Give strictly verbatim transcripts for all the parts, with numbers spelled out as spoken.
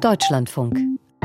Deutschlandfunk.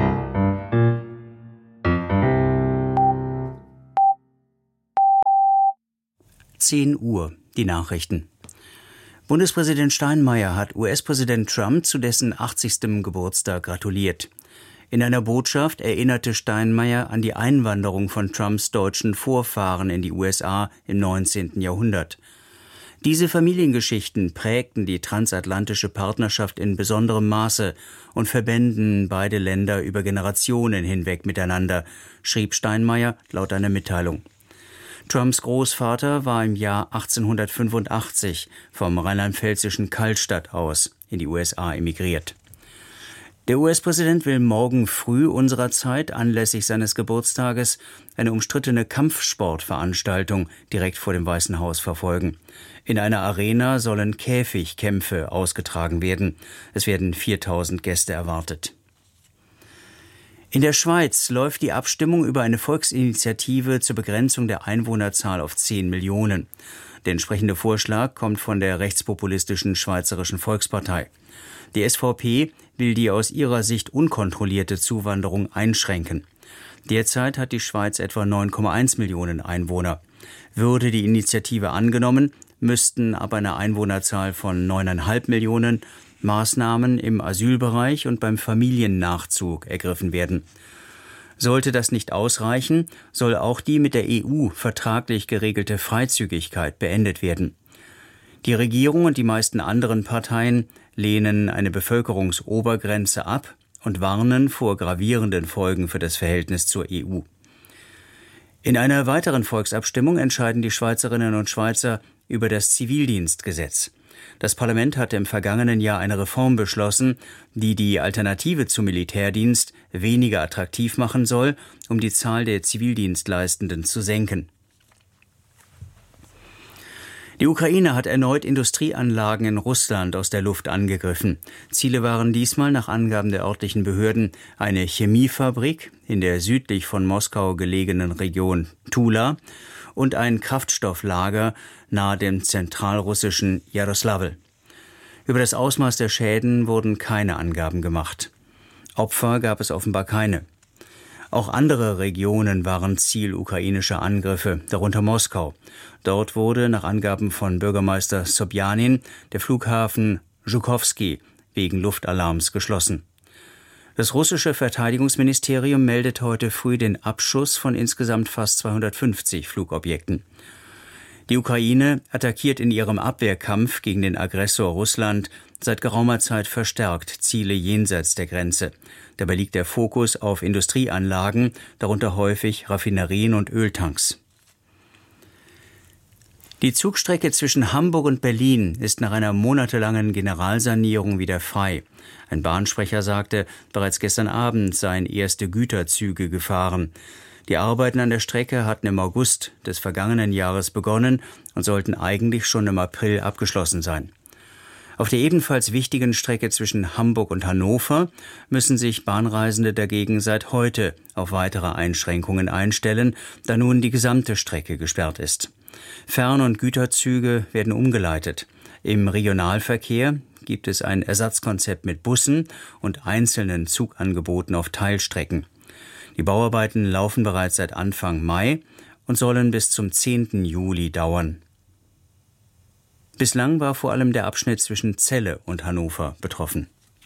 zehn Uhr, die Nachrichten. Bundespräsident Steinmeier hat U S-Präsident Trump zu dessen achtzigstem Geburtstag gratuliert. In einer Botschaft erinnerte Steinmeier an die Einwanderung von Trumps deutschen Vorfahren in die U S A im neunzehnten Jahrhundert. Diese Familiengeschichten prägten die transatlantische Partnerschaft in besonderem Maße und verbänden beide Länder über Generationen hinweg miteinander, schrieb Steinmeier laut einer Mitteilung. Trumps Großvater war im Jahr achtzehnhundertfünfundachtzig vom rheinland-pfälzischen Kallstadt aus in die U S A emigriert. Der U S-Präsident will morgen früh unserer Zeit anlässlich seines Geburtstages eine umstrittene Kampfsportveranstaltung direkt vor dem Weißen Haus verfolgen. In einer Arena sollen Käfigkämpfe ausgetragen werden. Es werden viertausend Gäste erwartet. In der Schweiz läuft die Abstimmung über eine Volksinitiative zur Begrenzung der Einwohnerzahl auf zehn Millionen. Der entsprechende Vorschlag kommt von der rechtspopulistischen Schweizerischen Volkspartei. Die S V P will die aus ihrer Sicht unkontrollierte Zuwanderung einschränken. Derzeit hat die Schweiz etwa neun Komma eins Millionen Einwohner. Würde die Initiative angenommen, müssten ab einer Einwohnerzahl von neun Komma fünf Millionen Maßnahmen im Asylbereich und beim Familiennachzug ergriffen werden. Sollte das nicht ausreichen, soll auch die mit der E U vertraglich geregelte Freizügigkeit beendet werden. Die Regierung und die meisten anderen Parteien lehnen eine Bevölkerungsobergrenze ab und warnen vor gravierenden Folgen für das Verhältnis zur E U. In einer weiteren Volksabstimmung entscheiden die Schweizerinnen und Schweizer über das Zivildienstgesetz. Das Parlament hatte im vergangenen Jahr eine Reform beschlossen, die die Alternative zum Militärdienst weniger attraktiv machen soll, um die Zahl der Zivildienstleistenden zu senken. Die Ukraine hat erneut Industrieanlagen in Russland aus der Luft angegriffen. Ziele waren diesmal nach Angaben der örtlichen Behörden eine Chemiefabrik in der südlich von Moskau gelegenen Region Tula und ein Kraftstofflager nahe dem zentralrussischen Jaroslavl. Über das Ausmaß der Schäden wurden keine Angaben gemacht. Opfer gab es offenbar keine. Auch andere Regionen waren Ziel ukrainischer Angriffe, darunter Moskau. Dort wurde nach Angaben von Bürgermeister Sobjanin der Flughafen Zhukovsky wegen Luftalarms geschlossen. Das russische Verteidigungsministerium meldet heute früh den Abschuss von insgesamt fast zweihundertfünfzig Flugobjekten. Die Ukraine attackiert in ihrem Abwehrkampf gegen den Aggressor Russland seit geraumer Zeit verstärkt Ziele jenseits der Grenze. Dabei liegt der Fokus auf Industrieanlagen, darunter häufig Raffinerien und Öltanks. Die Zugstrecke zwischen Hamburg und Berlin ist nach einer monatelangen Generalsanierung wieder frei. Ein Bahnsprecher sagte, bereits gestern Abend seien erste Güterzüge gefahren. Die Arbeiten an der Strecke hatten im August des vergangenen Jahres begonnen und sollten eigentlich schon im April abgeschlossen sein. Auf der ebenfalls wichtigen Strecke zwischen Hamburg und Hannover müssen sich Bahnreisende dagegen seit heute auf weitere Einschränkungen einstellen, da nun die gesamte Strecke gesperrt ist. Fern- und Güterzüge werden umgeleitet. Im Regionalverkehr gibt es ein Ersatzkonzept mit Bussen und einzelnen Zugangeboten auf Teilstrecken. Die Bauarbeiten laufen bereits seit Anfang Mai und sollen bis zum zehnten Juli dauern. Bislang war vor allem der Abschnitt zwischen Celle und Hannover betroffen.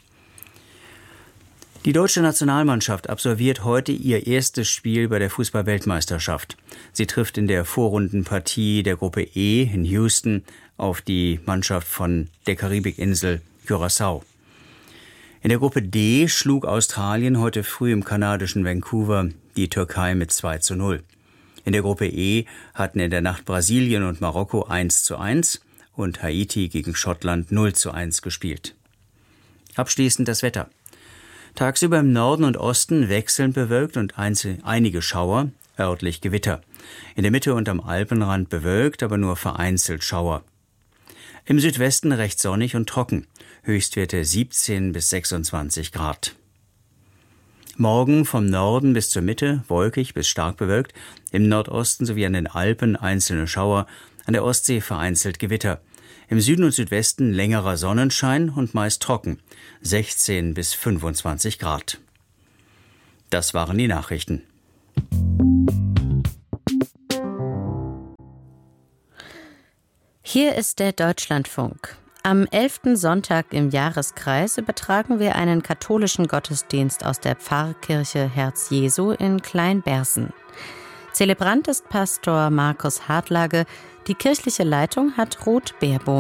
Die deutsche Nationalmannschaft absolviert heute ihr erstes Spiel bei der Fußball-Weltmeisterschaft. Sie trifft in der Vorrundenpartie der Gruppe E in Houston auf die Mannschaft von der Karibikinsel Curaçao. In der Gruppe D schlug Australien heute früh im kanadischen Vancouver die Türkei mit zwei zu null. In der Gruppe E hatten in der Nacht Brasilien und Marokko eins zu eins und Haiti gegen Schottland null zu eins gespielt. Abschließend das Wetter. Tagsüber im Norden und Osten wechselnd bewölkt und einige Schauer, örtlich Gewitter. In der Mitte und am Alpenrand bewölkt, aber nur vereinzelt Schauer. Im Südwesten recht sonnig und trocken. Höchstwerte siebzehn bis sechsundzwanzig Grad. Morgen vom Norden bis zur Mitte wolkig bis stark bewölkt, im Nordosten sowie an den Alpen einzelne Schauer, an der Ostsee vereinzelt Gewitter. Im Süden und Südwesten längerer Sonnenschein und meist trocken, sechzehn bis fünfundzwanzig Grad. Das waren die Nachrichten. Hier ist der Deutschlandfunk. Am elften Sonntag im Jahreskreis übertragen wir einen katholischen Gottesdienst aus der Pfarrkirche Herz Jesu in Kleinberßen. Zelebrant ist Pastor Markus Hartlage. Die kirchliche Leitung hat Ruth Baerbohm.